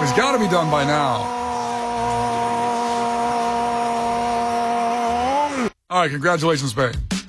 It's got to be done by now. All right, congratulations, Bay.